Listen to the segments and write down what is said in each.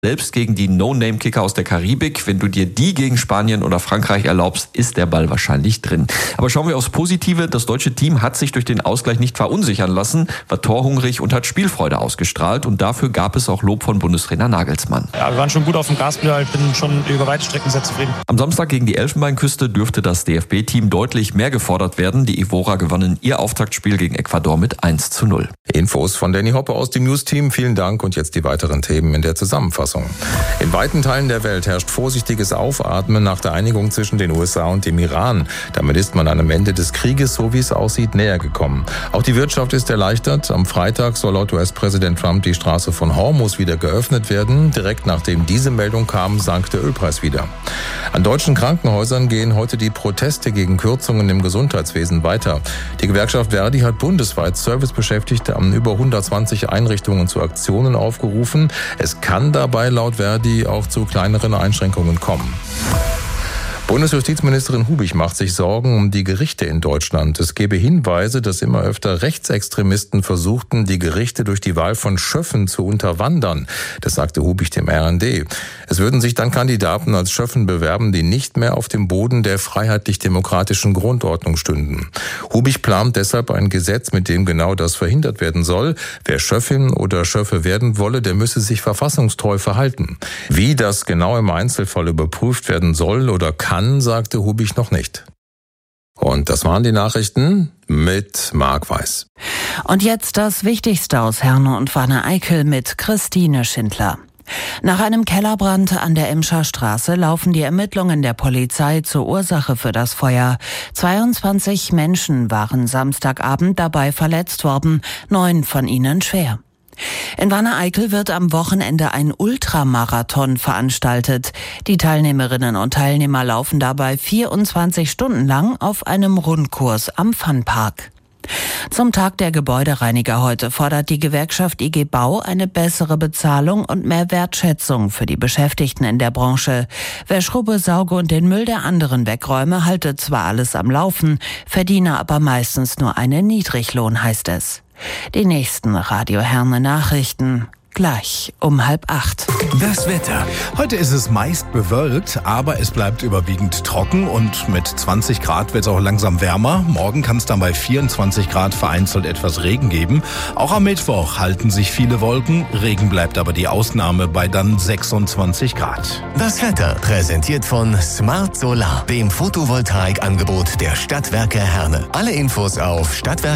Selbst gegen die No-Name-Kicker aus der Karibik, wenn du dir die gegen Spanien oder Frankreich erlaubst, ist der Ball wahrscheinlich drin. Aber schauen wir aufs Positive. Das deutsche Team hat sich durch den Ausgleich nicht verunsichern lassen, war torhungrig und hat Spielfreude ausgestrahlt. Und dafür gab es auch Lob von Bundestrainer Nagelsmann. Ja, wir waren schon gut auf dem Gaspedal. Ich bin schon über weite Strecken sehr zufrieden. Am Samstag gegen die Elfenbeinküste dürfte das DFB-Team deutlich mehr gefordert werden. Die Ivora gewannen ihr Auftaktspiel gegen Ecuador mit 1:0. Infos von Danny Hoppe aus dem News-Team. Vielen Dank und jetzt die weiteren Themen in der Zusammenfassung. In weiten Teilen der Welt herrscht vorsichtiges Aufatmen nach der Einigung zwischen den USA und dem Iran. Damit ist man einem Ende des Krieges, so wie es aussieht, näher gekommen. Auch die Wirtschaft ist erleichtert. Am Freitag soll laut US-Präsident Trump die Straße von Hormuz wieder geöffnet werden. Direkt nachdem diese Meldung kam, sank der Ölpreis wieder. An deutschen Krankenhäusern gehen heute die Proteste gegen Kürzungen im Gesundheitswesen weiter. Die Gewerkschaft Verdi hat bundesweit Servicebeschäftigte an über 120 Einrichtungen zu Aktionen aufgerufen. Es kann dabei laut Verdi auch zu kleineren Einschränkungen kommen. Bundesjustizministerin Hubig macht sich Sorgen um die Gerichte in Deutschland. Es gebe Hinweise, dass immer öfter Rechtsextremisten versuchten, die Gerichte durch die Wahl von Schöffen zu unterwandern. Das sagte Hubig dem RND. Es würden sich dann Kandidaten als Schöffen bewerben, die nicht mehr auf dem Boden der freiheitlich-demokratischen Grundordnung stünden. Hubig plant deshalb ein Gesetz, mit dem genau das verhindert werden soll. Wer Schöffin oder Schöffe werden wolle, der müsse sich verfassungstreu verhalten. Wie das genau im Einzelfall überprüft werden soll oder kann, sagte Hubig noch nicht. Und das waren die Nachrichten mit Marc Weiß. Und jetzt das Wichtigste aus Herne und Wanne-Eickel mit Christine Schindler. Nach einem Kellerbrand an der Emscher Straße laufen die Ermittlungen der Polizei zur Ursache für das Feuer. 22 Menschen waren Samstagabend dabei verletzt worden, 9 von ihnen schwer. In Wanne-Eickel wird am Wochenende ein Ultramarathon veranstaltet. Die Teilnehmerinnen und Teilnehmer laufen dabei 24 Stunden lang auf einem Rundkurs am Funpark. Zum Tag der Gebäudereiniger heute fordert die Gewerkschaft IG Bau eine bessere Bezahlung und mehr Wertschätzung für die Beschäftigten in der Branche. Wer Schrubbe, Sauge und den Müll der anderen wegräume, halte zwar alles am Laufen, verdiene aber meistens nur einen Niedriglohn, heißt es. Die nächsten Radio Herne Nachrichten gleich um 7:30. Das Wetter. Heute ist es meist bewölkt, aber es bleibt überwiegend trocken und mit 20 Grad wird es auch langsam wärmer. Morgen kann es dann bei 24 Grad vereinzelt etwas Regen geben. Auch am Mittwoch halten sich viele Wolken. Regen bleibt aber die Ausnahme bei dann 26 Grad. Das Wetter präsentiert von Smart Solar, dem Photovoltaikangebot der Stadtwerke Herne. Alle Infos auf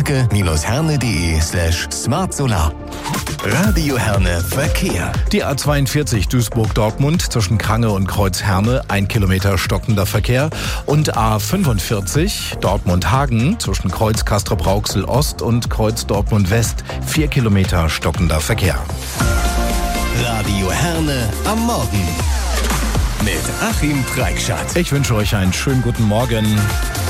stadtwerke-herne.de/smartsolar. Radio Herne Verkehr. Die A42 Duisburg-Dortmund zwischen Krange und Kreuz-Herne, 1 Kilometer stockender Verkehr. Und A45 Dortmund-Hagen zwischen Kreuz Castrop-Rauxel-Ost und Kreuz Dortmund-West, 4 Kilometer stockender Verkehr. Radio Herne am Morgen mit Achim Preikschat. Ich wünsche euch einen schönen guten Morgen.